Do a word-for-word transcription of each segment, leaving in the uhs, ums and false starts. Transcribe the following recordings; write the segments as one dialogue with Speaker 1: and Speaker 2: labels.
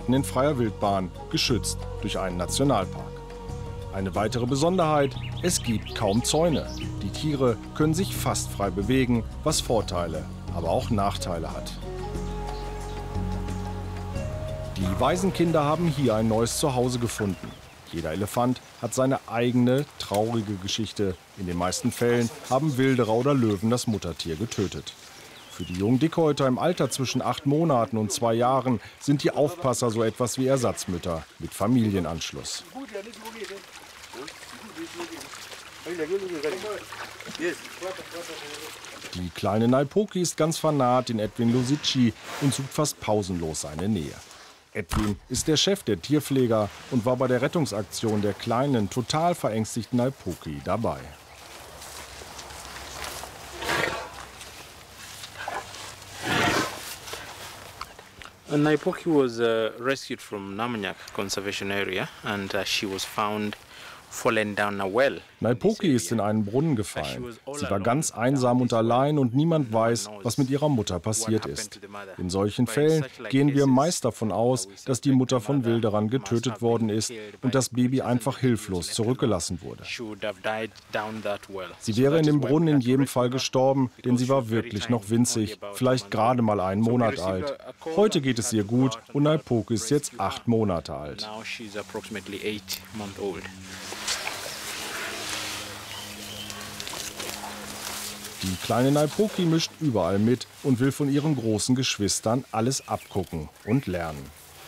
Speaker 1: mitten in freier Wildbahn, geschützt durch einen Nationalpark. Eine weitere Besonderheit: Es gibt kaum Zäune. Die Tiere können sich fast frei bewegen, was Vorteile, aber auch Nachteile hat. Die Waisenkinder haben hier ein neues Zuhause gefunden. Jeder Elefant hat seine eigene, traurige Geschichte. In den meisten Fällen haben Wilderer oder Löwen das Muttertier getötet. Für die jungen Dickhäuter im Alter zwischen acht Monaten und zwei Jahren sind die Aufpasser so etwas wie Ersatzmütter mit Familienanschluss. Die kleine Naipoki ist ganz vernarrt in Edwin Lusici und sucht fast pausenlos seine Nähe. Edwin ist der Chef der Tierpfleger und war bei der Rettungsaktion der kleinen, total verängstigten Naipoki dabei.
Speaker 2: Naipoki was uh, rescued from Namunyak Conservation Area and uh, she was found fallen down a well.
Speaker 1: Naipoki ist in einen Brunnen gefallen. Sie war ganz einsam und allein und niemand weiß, was mit ihrer Mutter passiert ist. In solchen Fällen gehen wir meist davon aus, dass die Mutter von Wilderern getötet worden ist und das Baby einfach hilflos zurückgelassen wurde. Sie wäre in dem Brunnen in jedem Fall gestorben, denn sie war wirklich noch winzig, vielleicht gerade mal einen Monat alt. Heute geht es ihr gut und Naipoki ist jetzt acht Monate alt. Die kleine Naipoki mischt überall mit und will von ihren großen Geschwistern alles abgucken und lernen.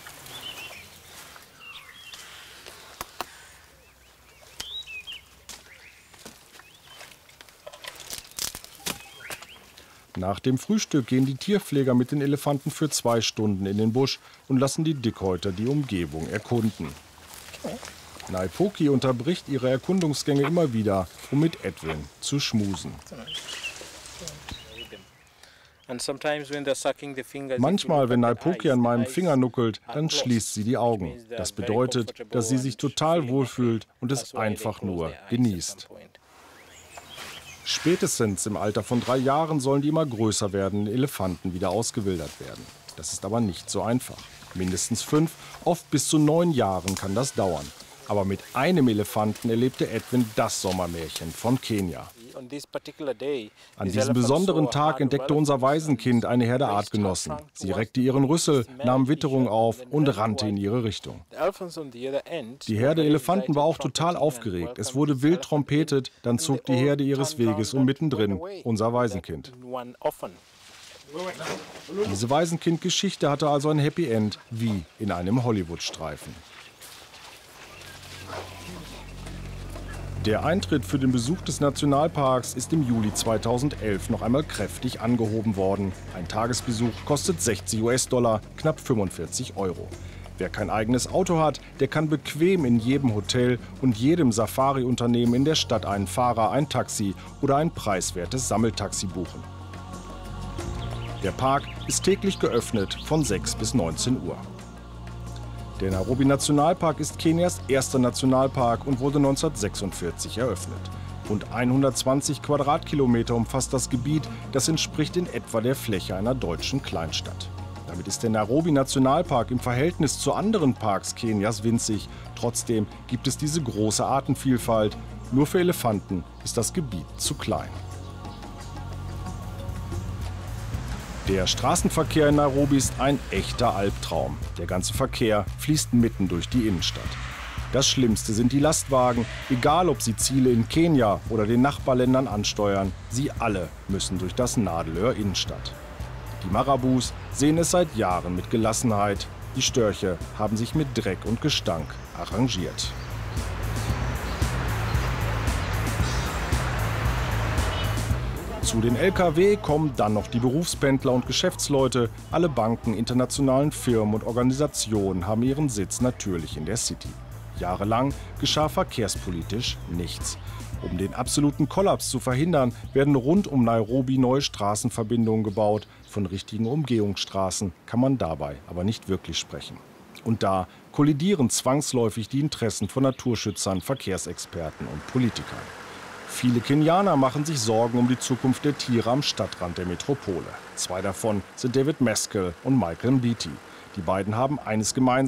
Speaker 1: Nach dem Frühstück gehen die Tierpfleger mit den Elefanten für zwei Stunden in den Busch und lassen die Dickhäuter die Umgebung erkunden. Naipoki unterbricht ihre Erkundungsgänge immer wieder, um mit Edwin zu schmusen. Manchmal, wenn Naipoki an meinem Finger nuckelt, dann schließt sie die Augen. Das bedeutet, dass sie sich total wohlfühlt und es einfach nur genießt. Spätestens im Alter von drei Jahren sollen die immer größer werdenden Elefanten wieder ausgewildert werden. Das ist aber nicht so einfach. Mindestens fünf, oft bis zu neun Jahren kann das dauern. Aber mit einem Elefanten erlebte Edwin das Sommermärchen von Kenia. An diesem besonderen Tag entdeckte unser Waisenkind eine Herde Artgenossen. Sie reckte ihren Rüssel, nahm Witterung auf und rannte in ihre Richtung. Die Herde Elefanten war auch total aufgeregt. Es wurde wild trompetet, dann zog die Herde ihres Weges und mittendrin unser Waisenkind. Diese Waisenkind-Geschichte hatte also ein Happy End, wie in einem Hollywood-Streifen. Der Eintritt für den Besuch des Nationalparks ist im Juli zweitausendelf noch einmal kräftig angehoben worden. Ein Tagesbesuch kostet sechzig US-Dollar, knapp fünfundvierzig Euro. Wer kein eigenes Auto hat, der kann bequem in jedem Hotel und jedem Safari-Unternehmen in der Stadt einen Fahrer, ein Taxi oder ein preiswertes Sammeltaxi buchen. Der Park ist täglich geöffnet von sechs bis neunzehn Uhr. Der Nairobi-Nationalpark ist Kenias erster Nationalpark und wurde neunzehnhundertsechsundvierzig eröffnet. Rund hundertzwanzig Quadratkilometer umfasst das Gebiet, das entspricht in etwa der Fläche einer deutschen Kleinstadt. Damit ist der Nairobi-Nationalpark im Verhältnis zu anderen Parks Kenias winzig. Trotzdem gibt es diese große Artenvielfalt. Nur für Elefanten ist das Gebiet zu klein. Der Straßenverkehr in Nairobi ist ein echter Albtraum. Der ganze Verkehr fließt mitten durch die Innenstadt. Das Schlimmste sind die Lastwagen, egal ob sie Ziele in Kenia oder den Nachbarländern ansteuern. Sie alle müssen durch das Nadelöhr Innenstadt. Die Marabus sehen es seit Jahren mit Gelassenheit. Die Störche haben sich mit Dreck und Gestank arrangiert. Zu den L K W kommen dann noch die Berufspendler und Geschäftsleute. Alle Banken, internationalen Firmen und Organisationen haben ihren Sitz natürlich in der City. Jahrelang geschah verkehrspolitisch nichts. Um den absoluten Kollaps zu verhindern, werden rund um Nairobi neue Straßenverbindungen gebaut. Von richtigen Umgehungsstraßen kann man dabei aber nicht wirklich sprechen. Und da kollidieren zwangsläufig die Interessen von Naturschützern, Verkehrsexperten und Politikern. Viele Kenianer machen sich Sorgen um die Zukunft der Tiere am Stadtrand der Metropole. Zwei davon sind David Maskell und Michael Mbiti. Die beiden haben eines gemeinsam.